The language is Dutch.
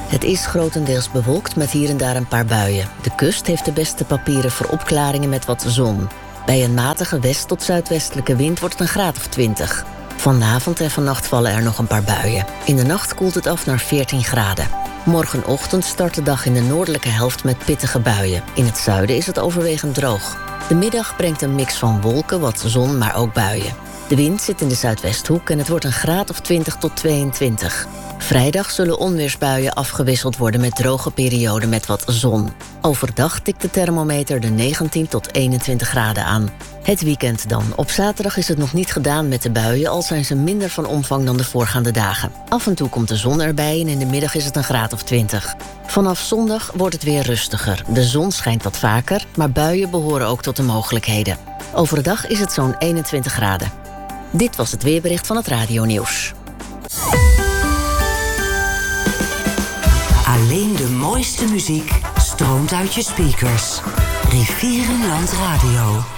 Het is grotendeels bewolkt met hier en daar een paar buien. De kust heeft de beste papieren voor opklaringen met wat zon. Bij een matige west- tot zuidwestelijke wind wordt het een graad of 20. Vanavond en vannacht vallen er nog een paar buien. In de nacht koelt het af naar 14 graden. Morgenochtend start de dag in de noordelijke helft met pittige buien. In het zuiden is het overwegend droog. De middag brengt een mix van wolken, wat zon, maar ook buien. De wind zit in de zuidwesthoek en het wordt een graad of 20 tot 22. Vrijdag zullen onweersbuien afgewisseld worden met droge perioden met wat zon. Overdag tikt de thermometer de 19 tot 21 graden aan. Het weekend dan. Op zaterdag is het nog niet gedaan met de buien, al zijn ze minder van omvang dan de voorgaande dagen. Af en toe komt de zon erbij en in de middag is het een graad of 20. Vanaf zondag wordt het weer rustiger. De zon schijnt wat vaker, maar buien behoren ook tot de mogelijkheden. Overdag is het zo'n 21 graden. Dit was het weerbericht van het Radio-nieuws. Alleen de mooiste muziek stroomt uit je speakers. Rivierenland Radio.